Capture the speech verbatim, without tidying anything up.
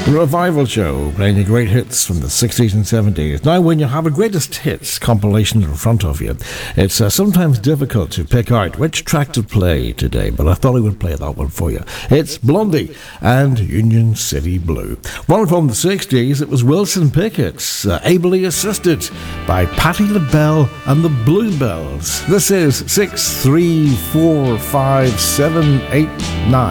Revival Show, playing your great hits from the sixties and seventies. Now, when you have a greatest hits compilation in front of you, it's uh, sometimes difficult to pick out which track to play today, but I thought I would play that one for you. It's Blondie and Union City Blue. One from the sixties, it was Wilson Pickett's, uh, ably assisted by Patti LaBelle and the Bluebells. This is six three four five seven eight nine.